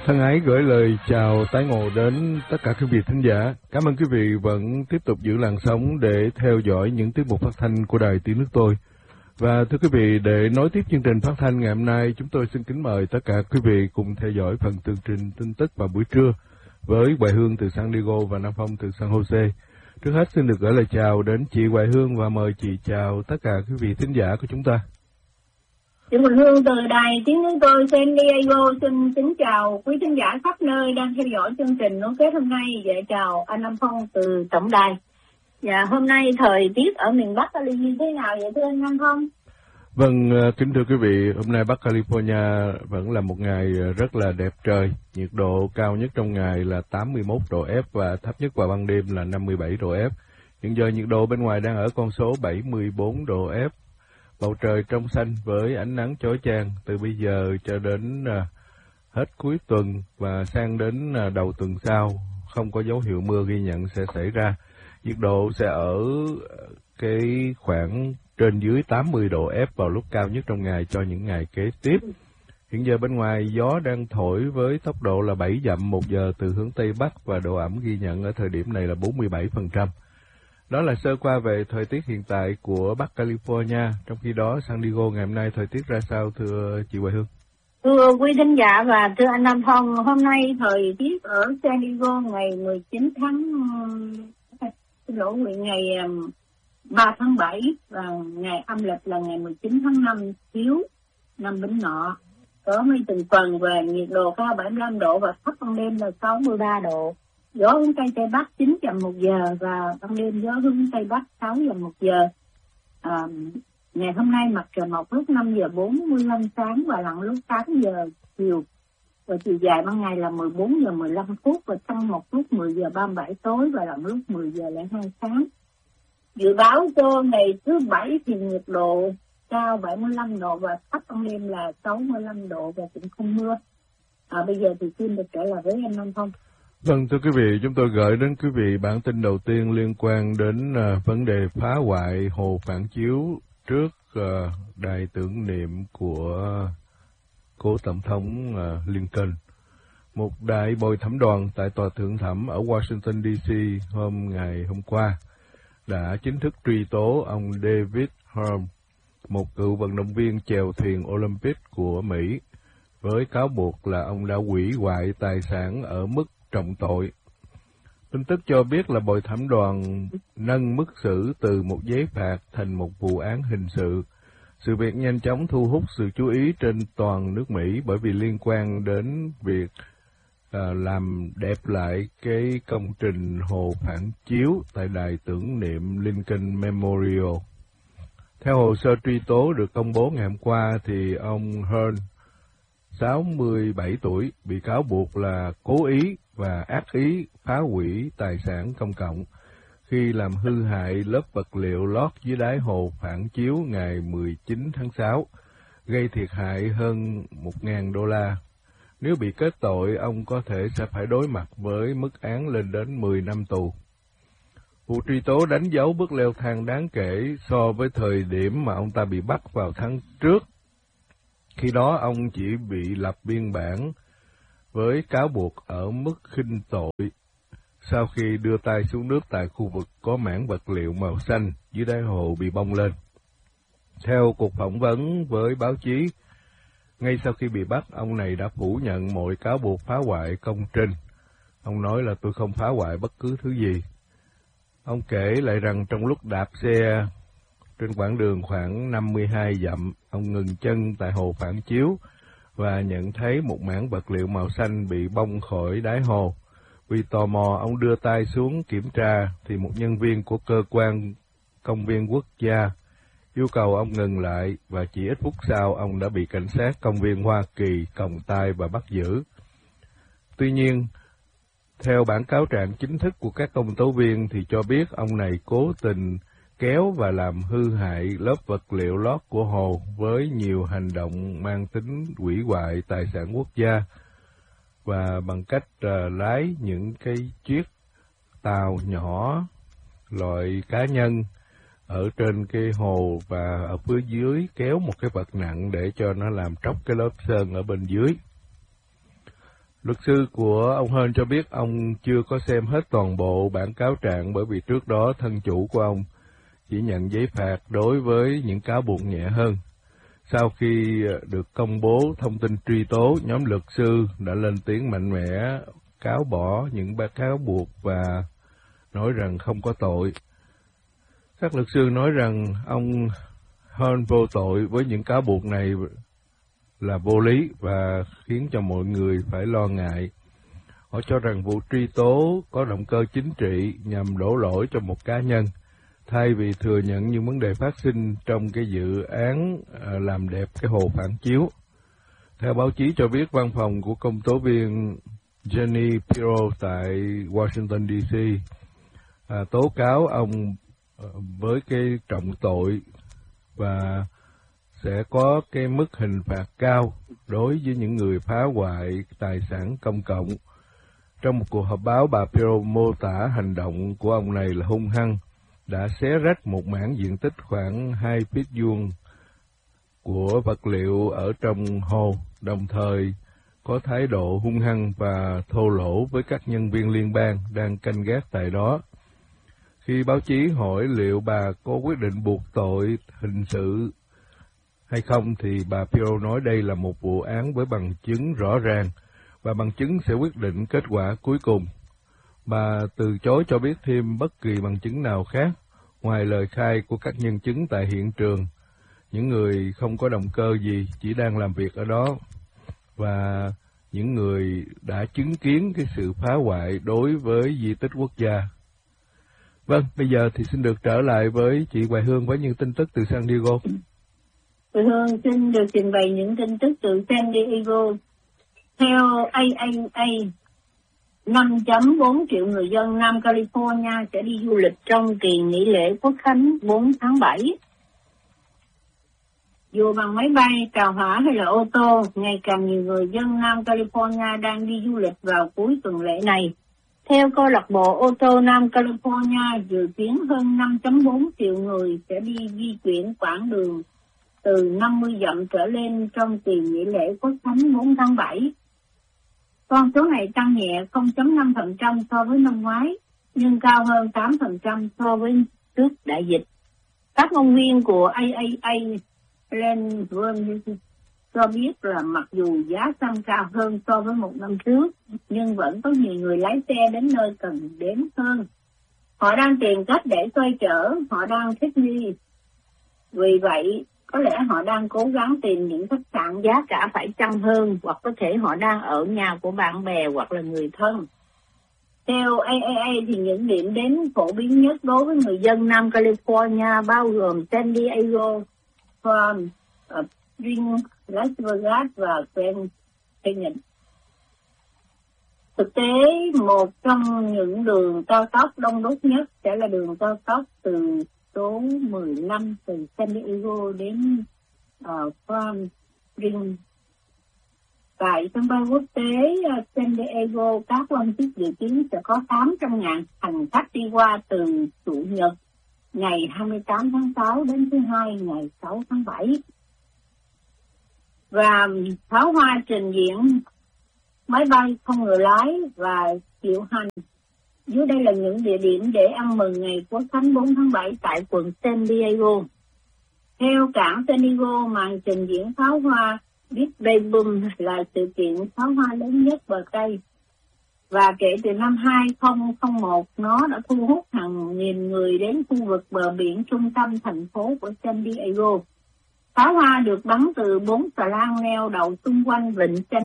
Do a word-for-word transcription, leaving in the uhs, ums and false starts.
Thân ái gửi lời chào tái ngộ đến tất cả quý vị thính giả. Cảm ơn quý vị vẫn tiếp tục giữ làn sóng để theo dõi những tiết mục phát thanh của Đài Tiếng Nước Tôi. Và thưa quý vị, để nối tiếp chương trình phát thanh ngày hôm nay, chúng tôi xin kính mời tất cả quý vị cùng theo dõi phần tường trình tin tức vào buổi trưa với Hoài Hương từ San Diego và Nam Phong từ San Jose. Trước hết xin được gửi lời chào đến chị Hoài Hương và mời chị chào tất cả quý vị thính giả của chúng ta. Chị Hoài Hương từ Đài Tiếng Nước Tôi San Diego xin kính chào quý thính giả khắp nơi đang theo dõi chương trình nối kết hôm nay. Dạ chào anh Nam Phong từ tổng đài. Dạ hôm nay thời tiết ở miền Bắc Cali như thế nào vậy thưa anh Nam Phong? Vâng, kính thưa quý vị, hôm nay Bắc California vẫn là một ngày rất là đẹp trời. Nhiệt độ cao nhất trong ngày là tám mươi mốt độ F và thấp nhất vào ban đêm là năm mươi bảy độ F. Hiện giờ nhiệt độ bên ngoài đang ở con số bảy mươi bốn độ F. Bầu trời trong xanh với ánh nắng chói chang từ bây giờ cho đến uh, hết cuối tuần và sang đến uh, đầu tuần sau. Không có dấu hiệu mưa ghi nhận sẽ xảy ra. Nhiệt độ sẽ ở cái khoảng trên dưới tám mươi độ F vào lúc cao nhất trong ngày cho những ngày kế tiếp. Hiện giờ bên ngoài gió đang thổi với tốc độ là bảy dặm một giờ từ hướng Tây Bắc và độ ẩm ghi nhận ở thời điểm này là bốn mươi bảy phần trăm. Đó là sơ qua về thời tiết hiện tại của Bắc California. Trong khi đó, San Diego ngày hôm nay thời tiết ra sao thưa chị Hoài Hương? Thưa quý thính giả và thưa anh Nam Phong, hôm nay thời tiết ở San Diego ngày mười chín tháng xin lỗi nguyện ngày ba tháng bảy và ngày âm lịch là ngày mười chín tháng năm thiếu năm Bính Ngọ. Có mây từng phần và nhiệt độ cao bảy mươi lăm độ và thấp ban đêm là sáu mươi ba độ. Gió hướng Tây Tây Bắc chín dặm một giờ và ban đêm gió hướng Tây Bắc sáu dặm một giờ. À, ngày hôm nay mặt trời mọc lúc năm giờ bốn mươi lăm sáng và lặn lúc tám giờ chiều. Và chiều dài ban ngày là mười bốn giờ mười lăm phút và trong một lúc mười giờ ba mươi bảy tối và lặn lúc mười giờ lẻ hai sáng. Dự báo cho ngày thứ bảy thì nhiệt độ cao bảy mươi lăm độ và thấp ban đêm là sáu mươi lăm độ và cũng không mưa. À, bây giờ thì xin được trở lại với anh Nam Phong. Vâng, thưa quý vị, chúng tôi gửi đến quý vị bản tin đầu tiên liên quan đến uh, vấn đề phá hoại hồ phản chiếu trước uh, đài tưởng niệm của cố tổng thống uh, Lincoln. Một đại bồi thẩm đoàn tại tòa thượng thẩm ở Washington D C hôm ngày hôm qua đã chính thức truy tố ông David Herm, một cựu vận động viên chèo thuyền Olympic của Mỹ, với cáo buộc là ông đã hủy hoại tài sản ở mức trọng tội. Tin tức cho biết là bồi thẩm đoàn nâng mức xử từ một giấy phạt thành một vụ án hình sự. Sự việc nhanh chóng thu hút sự chú ý trên toàn nước Mỹ bởi vì liên quan đến việc à, làm đẹp lại cái công trình hồ phản chiếu tại đài tưởng niệm Lincoln Memorial. Theo hồ sơ truy tố được công bố ngày hôm qua thì ông Hearn, sáu mươi bảy tuổi, bị cáo buộc là cố ý và ác ý phá hủy tài sản công cộng khi làm hư hại lớp vật liệu lót dưới đáy hồ phản chiếu ngày mười chín tháng sáu, gây thiệt hại hơn một nghìn đô la. Nếu bị kết tội, ông có thể sẽ phải đối mặt với mức án lên đến mười năm tù. Vụ truy tố đánh dấu bước leo thang đáng kể so với thời điểm mà ông ta bị bắt vào tháng trước. Khi đó ông chỉ bị lập biên bản với cáo buộc ở mức khinh tội sau khi đưa tay xuống nước tại khu vực có mảng vật liệu màu xanh dưới đáy hồ bị bong lên. Theo cuộc phỏng vấn với báo chí, ngay sau khi bị bắt, ông này đã phủ nhận mọi cáo buộc phá hoại công trình. Ông nói là tôi không phá hoại bất cứ thứ gì. Ông kể lại rằng trong lúc đạp xe trên quãng đường khoảng năm mươi hai dặm, ông ngừng chân tại hồ phản chiếu và nhận thấy một mảng vật liệu màu xanh bị bong khỏi đáy hồ. Vì tò mò, ông đưa tay xuống kiểm tra thì một nhân viên của cơ quan công viên quốc gia yêu cầu ông ngừng lại và chỉ ít phút sau ông đã bị cảnh sát công viên Hoa Kỳ còng tay và bắt giữ. Tuy nhiên, theo bản cáo trạng chính thức của các công tố viên thì cho biết ông này cố tình kéo và làm hư hại lớp vật liệu lót của hồ với nhiều hành động mang tính hủy hoại tài sản quốc gia và bằng cách uh, lái những cái chiếc tàu nhỏ loại cá nhân ở trên cái hồ và ở phía dưới kéo một cái vật nặng để cho nó làm tróc cái lớp sơn ở bên dưới. Luật sư của ông Hearn cho biết ông chưa có xem hết toàn bộ bản cáo trạng bởi vì trước đó thân chủ của ông chỉ nhận giấy phạt đối với những cáo buộc nhẹ hơn. Sau khi được công bố thông tin truy tố, nhóm luật sư đã lên tiếng mạnh mẽ cáo bỏ những cáo buộc và nói rằng không có tội. Các luật sư nói rằng ông Hearn vô tội với những cáo buộc này là vô lý và khiến cho mọi người phải lo ngại. Họ cho rằng vụ truy tố có động cơ chính trị nhằm đổ lỗi cho một cá nhân, thay vì thừa nhận những vấn đề phát sinh trong cái dự án làm đẹp cái hồ phản chiếu. Theo báo chí cho biết, văn phòng của công tố viên Jenny Pirro tại Washington, D C à, tố cáo ông với cái trọng tội và sẽ có cái mức hình phạt cao đối với những người phá hoại tài sản công cộng. Trong một cuộc họp báo, bà Pirro mô tả hành động của ông này là hung hăng, đã xé rách một mảng diện tích khoảng hai feet vuông của vật liệu ở trong hồ, đồng thời có thái độ hung hăng và thô lỗ với các nhân viên liên bang đang canh gác tại đó. Khi báo chí hỏi liệu bà có quyết định buộc tội hình sự hay không, thì bà Pirro nói đây là một vụ án với bằng chứng rõ ràng và bằng chứng sẽ quyết định kết quả cuối cùng. Bà từ chối cho biết thêm bất kỳ bằng chứng nào khác ngoài lời khai của các nhân chứng tại hiện trường, những người không có động cơ gì, chỉ đang làm việc ở đó, và những người đã chứng kiến cái sự phá hoại đối với di tích quốc gia. Vâng, bây giờ thì xin được trở lại với chị Hoài Hương với những tin tức từ San Diego. Hoài Hương xin được trình bày những tin tức từ San Diego. Theo A A A, năm phẩy bốn triệu người dân Nam California sẽ đi du lịch trong kỳ nghỉ lễ Quốc khánh bốn tháng bảy. Dù bằng máy bay, tàu hỏa hay là ô tô, ngày càng nhiều người dân Nam California đang đi du lịch vào cuối tuần lễ này. Theo câu lạc bộ ô tô Nam California, dự kiến hơn năm phẩy bốn triệu người sẽ đi di chuyển quãng đường từ năm mươi dặm trở lên trong kỳ nghỉ lễ Quốc khánh bốn tháng bảy. Con số này tăng nhẹ không phẩy năm phần trăm so với năm ngoái, nhưng cao hơn tám phần trăm so với trước đại dịch. Các ngôn viên của A A A Glenn Vernon cho biết là mặc dù giá xăng cao hơn so với một năm trước, nhưng vẫn có nhiều người lái xe đến nơi cần đến hơn. Họ đang tìm cách để xoay trở, họ đang thích nghi. Vì vậy, có lẽ họ đang cố gắng tìm những khách sạn giá cả phải chăng hơn, hoặc có thể họ đang ở nhà của bạn bè hoặc là người thân. Theo A A A thì những điểm đến phổ biến nhất đối với người dân Nam California bao gồm San Diego, Palm, Spring, Las Vegas và Grand Canyon. Thực tế, một trong những đường cao tốc đông đúc nhất sẽ là đường cao tốc từ số mười lăm từ San Diego đến uh, Palm Springs. Tại sân bay quốc tế uh, San Diego, các quan chức dự kiến sẽ có tám trăm nghìn hành khách đi qua từ Chủ nhật ngày hai mươi tám tháng sáu đến thứ Hai ngày sáu tháng bảy. Và pháo hoa trình diễn máy bay không người lái và diễu hành. Dưới đây là những địa điểm để ăn mừng ngày Quốc khánh bốn tháng bảy tại quận San Diego. Theo cảng San Diego, màn trình diễn pháo hoa Big Bang Boom là sự kiện pháo hoa lớn nhất bờ Tây. Và kể từ năm hai không không một, nó đã thu hút hàng nghìn người đến khu vực bờ biển trung tâm thành phố của San Diego. Pháo hoa được bắn từ bốn xà lan neo đậu xung quanh vịnh San